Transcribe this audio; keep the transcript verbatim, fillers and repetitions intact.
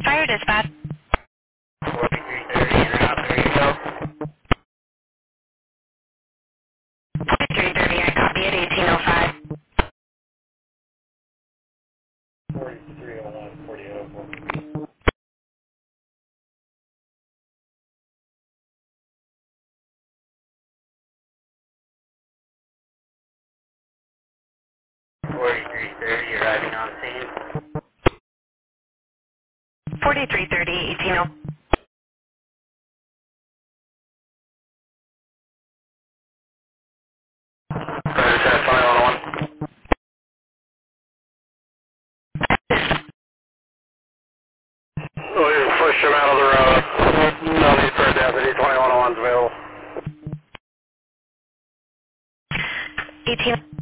Fire dispatch. forty-three thirty, and out, there you go. forty-three thirty, I copy at eighteen oh five. forty-three oh one, forty oh four. forty-three thirty, arriving on scene. forty-three thirty, eighteen oh. Roger, set twenty-one oh one. Oh, you push him out of the road. No need for a deputy, twenty-one oh one's available. eighteen